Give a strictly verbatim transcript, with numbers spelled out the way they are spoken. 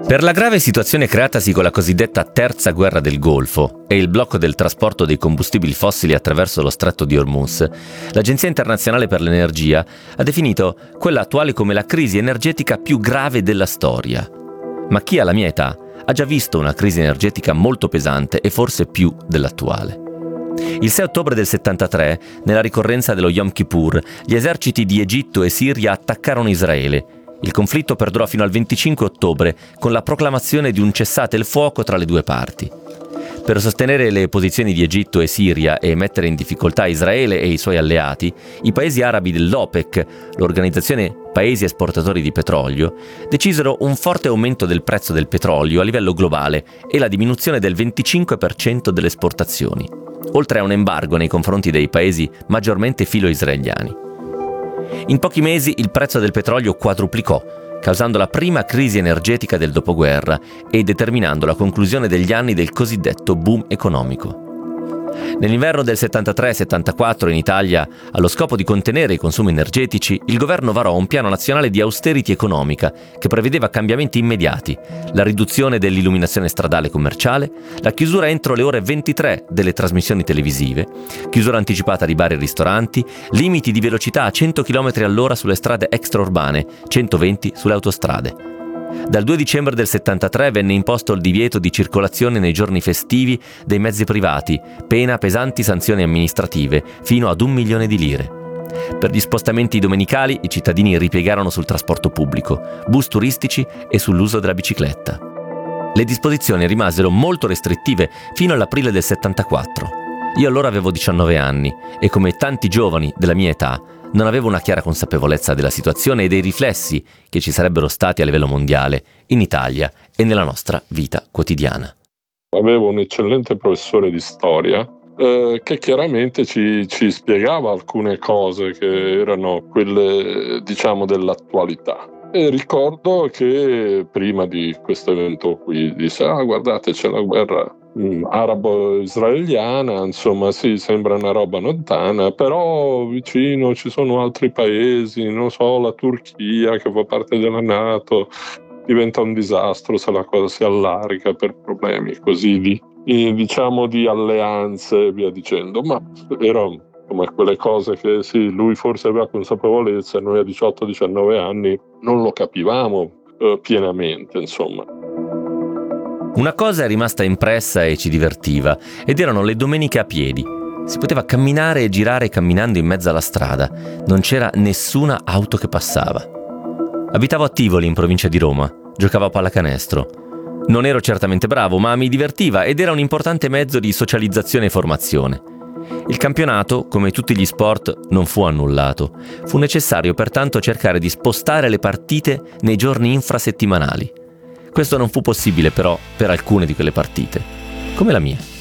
Per la grave situazione creatasi con la cosiddetta terza guerra del Golfo e il blocco del trasporto dei combustibili fossili attraverso lo stretto di Hormuz, l'Agenzia internazionale per l'energia ha definito quella attuale come la crisi energetica più grave della storia. Ma chi ha la mia età ha già visto una crisi energetica molto pesante e forse più dell'attuale. Il sei ottobre del settantatré, nella ricorrenza dello Yom Kippur, gli eserciti di Egitto e Siria attaccarono Israele. Il conflitto perdurò fino al venticinque ottobre, con la proclamazione di un cessate il fuoco tra le due parti. Per sostenere le posizioni di Egitto e Siria e mettere in difficoltà Israele e i suoi alleati, i paesi arabi dell'OPEC, l'organizzazione Paesi esportatori di petrolio, decisero un forte aumento del prezzo del petrolio a livello globale e la diminuzione del venticinque per cento delle esportazioni, oltre a un embargo nei confronti dei paesi maggiormente filo-israeliani. In pochi mesi il prezzo del petrolio quadruplicò, causando la prima crisi energetica del dopoguerra e determinando la conclusione degli anni del cosiddetto boom economico. Nell'inverno del settantatré settantaquattro in Italia, allo scopo di contenere i consumi energetici, il governo varò un piano nazionale di austerity economica che prevedeva cambiamenti immediati, la riduzione dell'illuminazione stradale commerciale, la chiusura entro le ore ventitré delle trasmissioni televisive, chiusura anticipata di bar e ristoranti, limiti di velocità a cento chilometri all'ora sulle strade extraurbane, centoventi sulle autostrade. Dal due dicembre del settantatré venne imposto il divieto di circolazione nei giorni festivi dei mezzi privati, pena pesanti sanzioni amministrative, fino ad un milione di lire. Per gli spostamenti domenicali i cittadini ripiegarono sul trasporto pubblico, bus turistici e sull'uso della bicicletta. Le disposizioni rimasero molto restrittive fino all'aprile del settantaquattro. Io allora avevo diciannove anni e, come tanti giovani della mia età, non avevo una chiara consapevolezza della situazione e dei riflessi che ci sarebbero stati a livello mondiale, in Italia e nella nostra vita quotidiana. Avevo un eccellente professore di storia eh, che chiaramente ci, ci spiegava alcune cose che erano quelle, diciamo, dell'attualità. E ricordo che prima di questo evento qui disse: ah, guardate, c'è la guerra arabo-israeliana, insomma sì, sembra una roba lontana, però vicino ci sono altri paesi, non so, la Turchia che fa parte della NATO, diventa un disastro se la cosa si allarga per problemi così di, diciamo, di alleanze e via dicendo. Ma erano come quelle cose che sì, lui forse aveva consapevolezza e noi a diciotto diciannove anni non lo capivamo eh, pienamente, insomma. Una cosa è rimasta impressa e ci divertiva, ed erano le domeniche a piedi. Si poteva camminare e girare camminando in mezzo alla strada. Non c'era nessuna auto che passava. Abitavo a Tivoli, in provincia di Roma. Giocavo a pallacanestro. Non ero certamente bravo, ma mi divertiva ed era un importante mezzo di socializzazione e formazione. Il campionato, come tutti gli sport, non fu annullato. Fu necessario pertanto cercare di spostare le partite nei giorni infrasettimanali. Questo non fu possibile però per alcune di quelle partite, come la mia.